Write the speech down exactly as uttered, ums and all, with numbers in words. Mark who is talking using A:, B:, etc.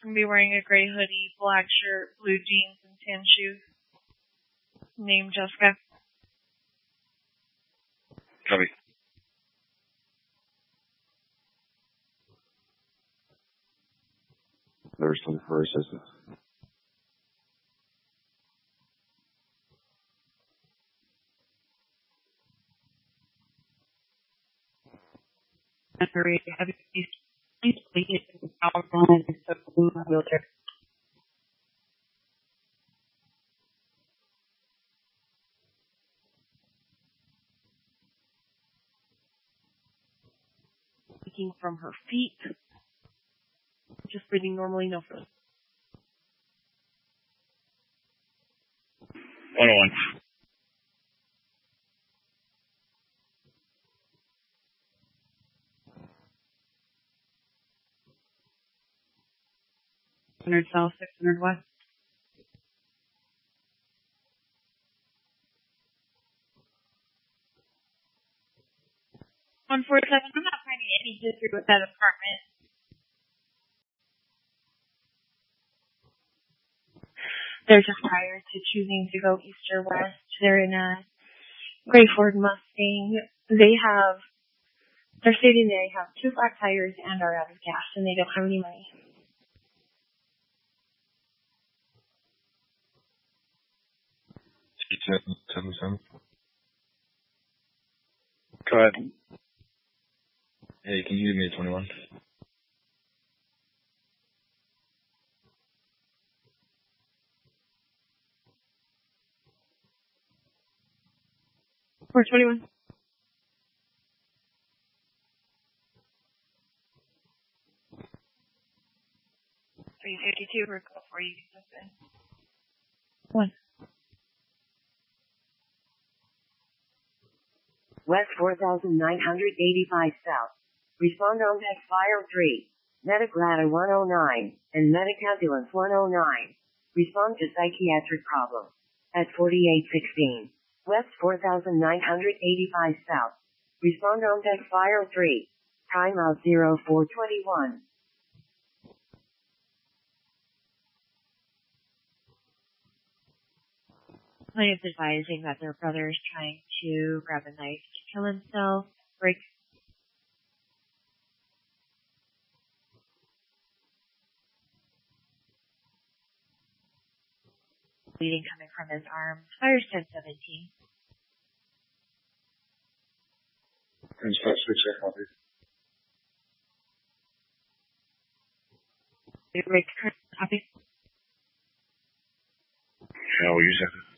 A: gonna be wearing a gray hoodie, black shirt, blue jeans, and tan shoes. Name Jessica.
B: Copy. There's some for assistance.
C: Very heavy. Please please get powerful and wheelchair. Speaking from her feet. Just breathing normally, no further.
B: one oh one.
C: six hundred south, six hundred west.
A: one forty-seven, I'm not finding any history with that apartment. They're just prior to choosing to go east or west. They're in a gray Ford Mustang. They have, they're stating they have two flat tires and are out of gas, and they don't have any money.
B: seven seven seven. Go ahead. Hey, can you give me a twenty-one?
C: four twenty-one.
A: three fifty-two, we're go for you.
C: One.
D: West four thousand nine hundred eighty-five South. Respond on deck fire three. Medic-Ladder one oh nine and Medic Ambulance one oh nine. Respond to psychiatric problem. At forty-eight sixteen. West four thousand nine hundred eighty-five South. Respond on deck fire three. Timeout zero four twenty-one.
A: Plaintiff advising that their brother is trying to grab a knife to kill himself, break. Bleeding coming from his arm. Fires ten seventeen.
B: And start switch copy.
A: Break copy.
B: Yeah, we'll use that.